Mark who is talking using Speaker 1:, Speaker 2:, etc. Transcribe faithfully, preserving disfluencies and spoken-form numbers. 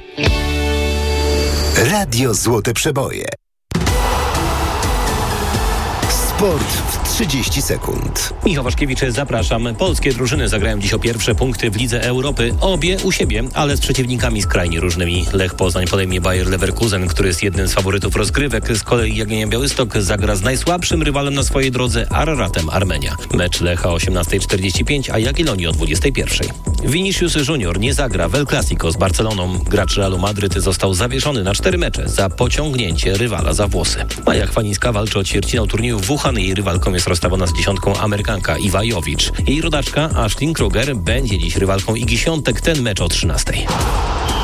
Speaker 1: Radio Złote Przeboje. Sport w trzydzieści sekund.
Speaker 2: Michał Waszkiewicz, zapraszam. Polskie drużyny zagrają dziś o pierwsze punkty w Lidze Europy. Obie u siebie, ale z przeciwnikami skrajnie różnymi. Lech Poznań podejmie Bayer Leverkusen, który jest jednym z faworytów rozgrywek. Z kolei Jagiellonia Białystok zagra z najsłabszym rywalem na swojej drodze, Araratem Armenia. Mecz Lecha o osiemnasta czterdzieści pięć, a Jagiellonii o dwudziesta pierwsza. Vinicius Junior nie zagra w El Clasico z Barceloną. Gracz Realu Madryt został zawieszony na cztery mecze za pociągnięcie rywala za włosy. Maja Chwalińska walczy o ćwierćfinał turnieju w Wuhan. Jej rywalką jest rozstawiona z dziesiątką Amerykanka Iwa Jowicz. Jej rodaczka Ashlyn Kruger będzie dziś rywalką Igi Świątek, ten mecz o trzynastej.